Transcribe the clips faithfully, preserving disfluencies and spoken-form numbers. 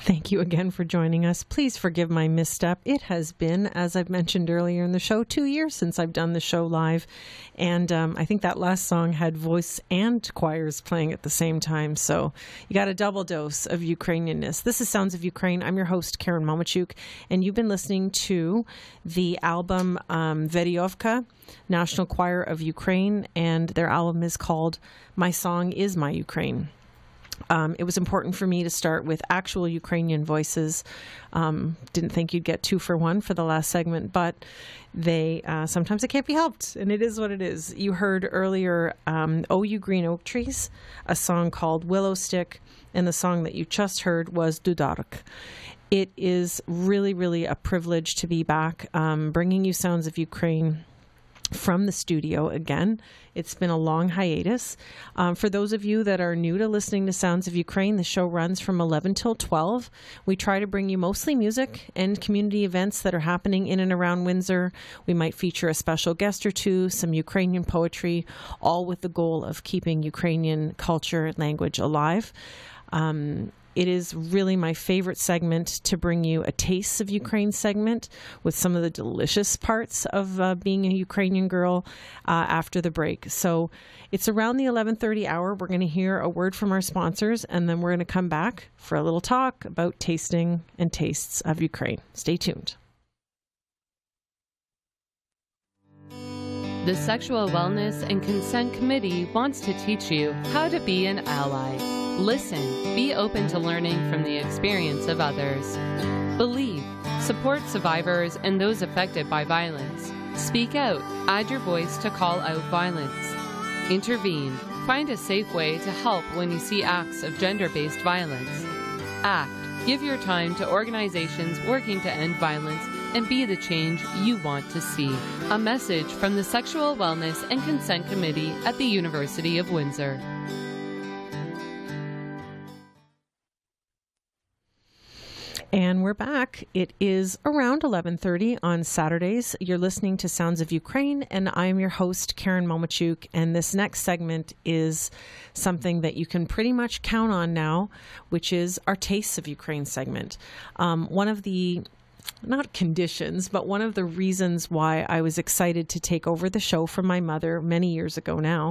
Thank you again for joining us. Please forgive my misstep. It has been, as I've mentioned earlier in the show, two years since I've done the show live. And um, I think that last song had voice and choirs playing at the same time. So you got a double dose of Ukrainianness. This is Sounds of Ukraine. I'm your host, Karen Momachuk, and you've been listening to the album um, Veryovka, National Choir of Ukraine, and their album is called My Song Is My Ukraine. Um, it was important for me to start with actual Ukrainian voices. Um, didn't think you'd get two for one for the last segment, but they uh, sometimes it can't be helped, and it is what it is. You heard earlier, um, "Oh You Green Oak Trees," a song called "Willow Stick," and the song that you just heard was "Dudark." It is really, really a privilege to be back, um, bringing you Sounds of Ukraine from the studio again. It's been a long hiatus. Um, for those of you that are new to listening to Sounds of Ukraine, the show runs from eleven till twelve. We try to bring you mostly music and community events that are happening in and around Windsor. We might feature a special guest or two, some Ukrainian poetry, all with the goal of keeping Ukrainian culture and language alive. Um, It is really my favorite segment to bring you a Taste of Ukraine segment with some of the delicious parts of uh, being a Ukrainian girl uh, after the break. So it's around the eleven thirty hour. We're going to hear a word from our sponsors, and then we're going to come back for a little talk about tasting and tastes of Ukraine. Stay tuned. The Sexual Wellness and Consent Committee wants to teach you how to be an ally. Listen, be open to learning from the experience of others. Believe, support survivors and those affected by violence. Speak out, add your voice to call out violence. Intervene, find a safe way to help when you see acts of gender-based violence. Act, give your time to organizations working to end violence and be the change you want to see. A message from the Sexual Wellness and Consent Committee at the University of Windsor. And we're back. It is around eleven thirty on Saturdays. You're listening to Sounds of Ukraine, and I am your host, Karen Momachuk. And this next segment is something that you can pretty much count on now, which is our Tastes of Ukraine segment. Um, one of the not conditions, but one of the reasons why I was excited to take over the show from my mother many years ago now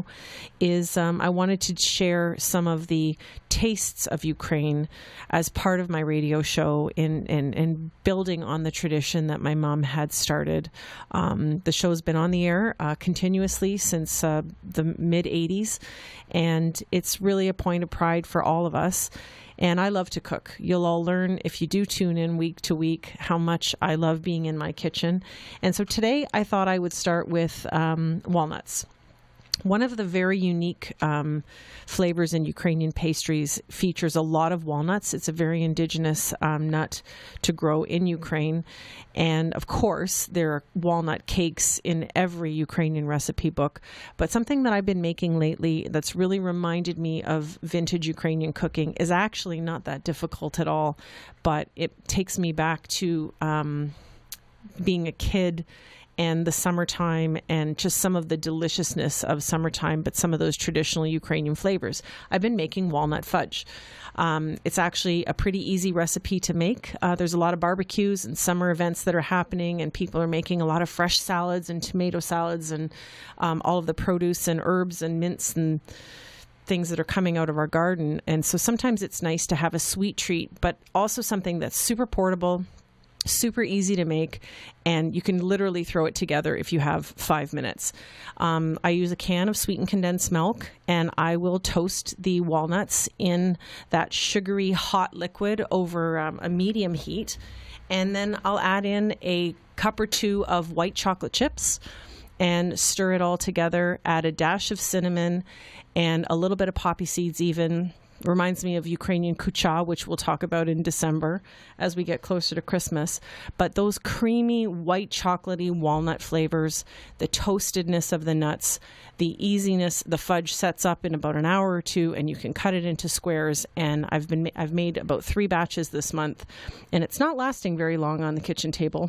is um, I wanted to share some of the tastes of Ukraine as part of my radio show in, in, in building on the tradition that my mom had started. Um, the show's been on the air uh, continuously since uh, the mid eighties, and it's really a point of pride for all of us. And I love to cook. You'll all learn if you do tune in week to week how much I love being in my kitchen. And so today I thought I would start with um, walnuts. One of the very unique um, flavors in Ukrainian pastries features a lot of walnuts. It's a very indigenous um, nut to grow in Ukraine. And of course, there are walnut cakes in every Ukrainian recipe book. But something that I've been making lately that's really reminded me of vintage Ukrainian cooking is actually not that difficult at all. But it takes me back to um, being a kid and the summertime and just some of the deliciousness of summertime, but some of those traditional Ukrainian flavors. I've been making walnut fudge. Um, it's actually a pretty easy recipe to make. Uh, there's a lot of barbecues and summer events that are happening, and people are making a lot of fresh salads and tomato salads and um, all of the produce and herbs and mints and things that are coming out of our garden. And so sometimes it's nice to have a sweet treat, but also something that's super portable, super easy to make, and you can literally throw it together if you have five minutes. Um, I use a can of sweetened condensed milk, and I will toast the walnuts in that sugary hot liquid over um, a medium heat. And then I'll add in a cup or two of white chocolate chips and stir it all together. Add a dash of cinnamon and a little bit of poppy seeds even. Reminds me of Ukrainian kucha, which we'll talk about in December as we get closer to Christmas. But those creamy, white chocolatey walnut flavors, the toastedness of the nuts, the easiness, the fudge sets up in about an hour or two, and you can cut it into squares. And I've been I've made about three batches this month, and it's not lasting very long on the kitchen table.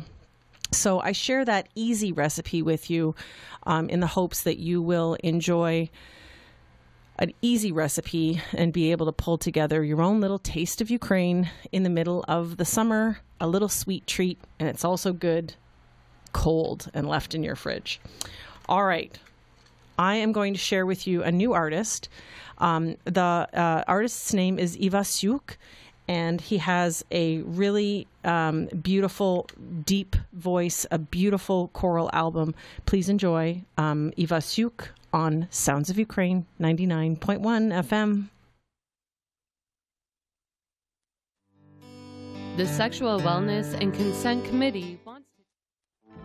So I share that easy recipe with you um, in the hopes that you will enjoy an easy recipe and be able to pull together your own little taste of Ukraine in the middle of the summer, a little sweet treat, and it's also good cold and left in your fridge. All right. I am going to share with you a new artist. Um, the uh, artist's name is Ivasiuk, and he has a really um, beautiful, deep voice, a beautiful choral album. Please enjoy um, Ivasiuk on Sounds of Ukraine, ninety-nine point one F M. The Sexual Wellness and Consent Committee